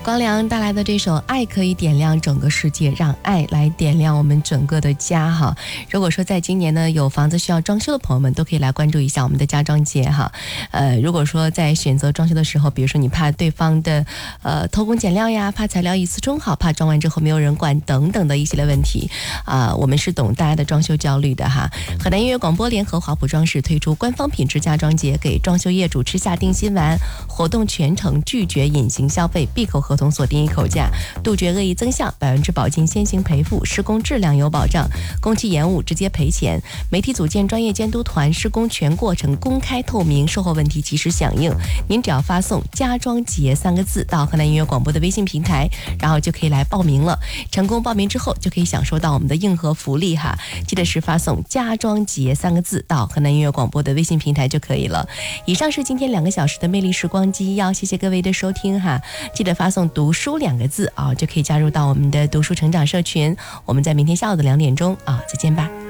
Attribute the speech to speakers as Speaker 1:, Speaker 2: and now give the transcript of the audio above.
Speaker 1: 光良带来的这首《爱可以点亮整个世界》，让爱来点亮我们整个的家哈。如果说在今年呢有房子需要装修的朋友们，都可以来关注一下我们的家装节哈。如果说在选择装修的时候，比如说你怕对方的偷工减料呀，怕材料一次冲好，怕装完之后没有人管等等的一系列问题我们是懂大家的装修焦虑的哈。河南音乐广播联合华普装饰推出官方品质家装节，给装修业主吃下定心丸，活动全程拒绝隐形消费，闭口合同锁定一口价，杜绝恶意增项，100%保金先行赔付，施工质量有保障，工期延误直接赔钱。媒体组建专业监督团，施工全过程公开透明，售后问题及时响应。您只要发送家装节3个字到河南音乐广播的微信平台，然后就可以来报名了。成功报名之后就可以享受到我们的硬核福利哈，记得是发送家装节3个字到河南音乐广播的微信平台就可以了。以上是今天2个小时的魅力时光机，要谢谢各位的收听哈，记得发送读书2个字就可以加入到我们的读书成长社群。我们在明天下午的2点钟再见吧。